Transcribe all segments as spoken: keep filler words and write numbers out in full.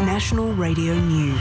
National Radio News.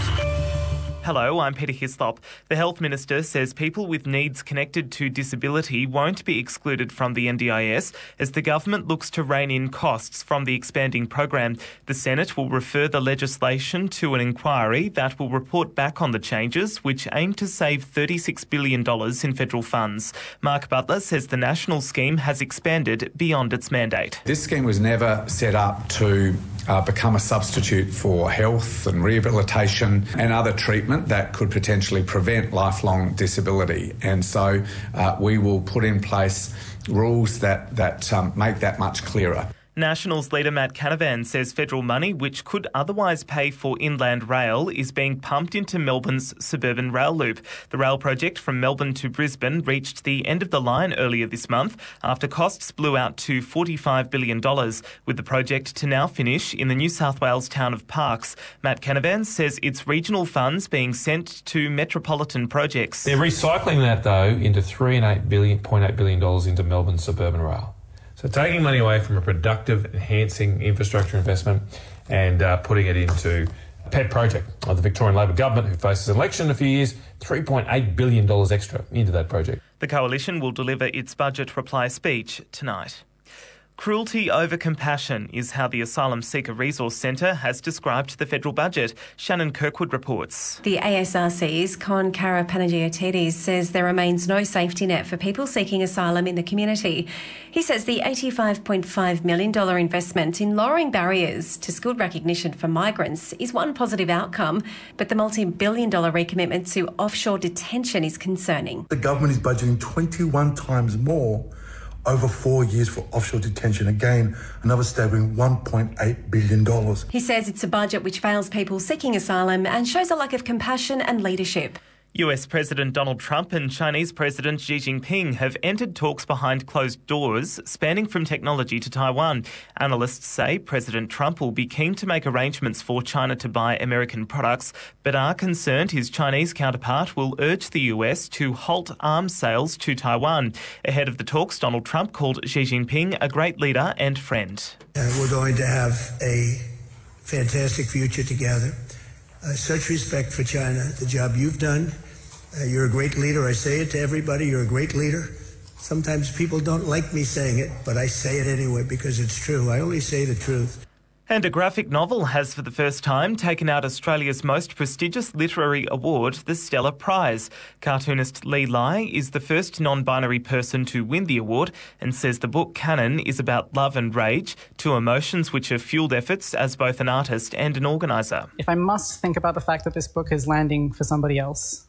Hello, I'm Peter Hislop. The Health Minister says people with needs connected to disability won't be excluded from the N D I S as the government looks to rein in costs from the expanding program. The Senate will refer the legislation to an inquiry that will report back on the changes, which aim to save thirty-six billion dollars in federal funds. Mark Butler says the national scheme has expanded beyond its mandate. This scheme was never set up to Uh, become a substitute for health and rehabilitation and other treatment that could potentially prevent lifelong disability. And so uh, we will put in place rules that, that um, make that much clearer. Nationals leader Matt Canavan says federal money, which could otherwise pay for inland rail, is being pumped into Melbourne's suburban rail loop. The rail project from Melbourne to Brisbane reached the end of the line earlier this month after costs blew out to forty-five billion dollars, with the project to now finish in the New South Wales town of Parkes. Matt Canavan says it's regional funds being sent to metropolitan projects. They're recycling that, though, into three and eight billion, point eight billion dollars into Melbourne's suburban rail. So taking money away from a productive, enhancing infrastructure investment and uh, putting it into a pet project of the Victorian Labor government, who faces an election in a few years, three point eight billion dollars extra into that project. The coalition will deliver its budget reply speech tonight. Cruelty over compassion is how the Asylum Seeker Resource Centre has described the federal budget. Shannon Kirkwood reports. The A S R C's Con Karapanagiotidis says there remains no safety net for people seeking asylum in the community. He says the eighty-five point five million dollars investment in lowering barriers to skilled recognition for migrants is one positive outcome, but the multi-billion dollar recommitment to offshore detention is concerning. The government is budgeting twenty-one times more over four years for offshore detention. Again, another staggering one point eight billion dollars. He says it's a budget which fails people seeking asylum and shows a lack of compassion and leadership. U S President Donald Trump and Chinese President Xi Jinping have entered talks behind closed doors, spanning from technology to Taiwan. Analysts say President Trump will be keen to make arrangements for China to buy American products, but are concerned his Chinese counterpart will urge the U S to halt arms sales to Taiwan. Ahead of the talks, Donald Trump called Xi Jinping a great leader and friend. Uh, we're going to have a fantastic future together. Uh, such respect for China, the job you've done. Uh, you're a great leader. I say it to everybody. You're a great leader. Sometimes people don't like me saying it, but I say it anyway because it's true. I only say the truth. And a graphic novel has for the first time taken out Australia's most prestigious literary award, the Stella Prize. Cartoonist Lee Lai is the first non-binary person to win the award and says the book Canon is about love and rage, two emotions which have fuelled efforts as both an artist and an organiser. If I must think about the fact that this book is landing for somebody else,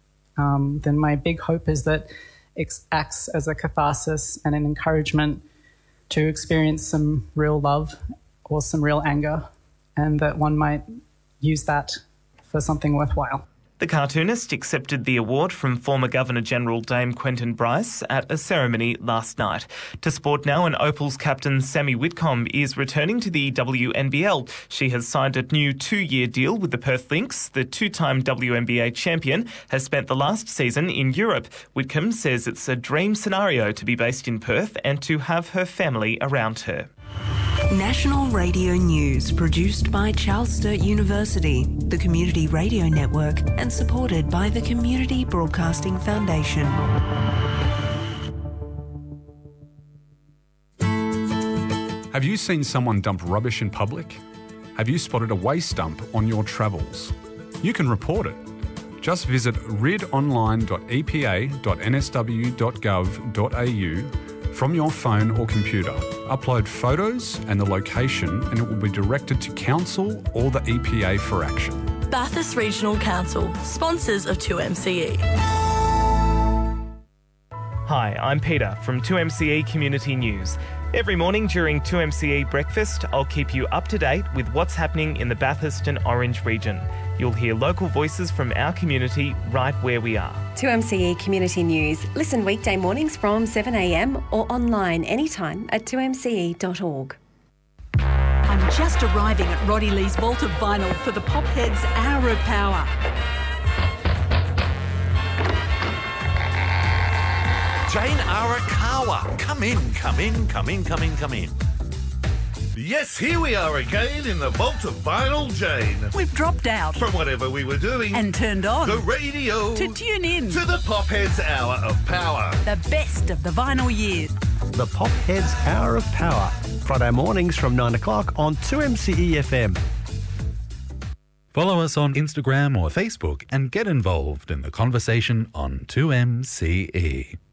um, then my big hope is that it acts as a catharsis and an encouragement to experience some real love or some real anger, and that one might use that for something worthwhile. The cartoonist accepted the award from former Governor-General Dame Quentin Bryce at a ceremony last night. To sport now, and Opal's captain Sammy Whitcomb is returning to the W N B L. She has signed a new two-year deal with the Perth Lynx. The two-time W N B A champion has spent the last season in Europe. Whitcomb says it's a dream scenario to be based in Perth and to have her family around her. National Radio News, produced by Charles Sturt University, the Community Radio Network, and supported by the Community Broadcasting Foundation. Have you seen someone dump rubbish in public? Have you spotted a waste dump on your travels? You can report it. Just visit rid online dot e p a dot n s w dot gov dot a u from your phone or computer. Upload photos and the location and it will be directed to Council or the E P A for action. Bathurst Regional Council, sponsors of two M C E. Hi, I'm Peter from two M C E Community News. Every morning during two M C E Breakfast, I'll keep you up to date with what's happening in the Bathurst and Orange region. You'll hear local voices from our community right where we are. two M C E Community News. Listen weekday mornings from seven a m or online anytime at two m c e dot org. I'm just arriving at Roddy Lee's Vault of Vinyl for the Popheads Hour of Power. Jane Arakawa, come in, come in, come in, come in, come in. Yes, here we are again in the vault of Vinyl Jane. We've dropped out From whatever we were doing and turned on the radio to tune in to the Popheads Hour of Power. The best of the vinyl years. The Popheads Hour of Power. Friday mornings from nine o'clock on two M C E F M. Follow us on Instagram or Facebook and get involved in the conversation on two M C E.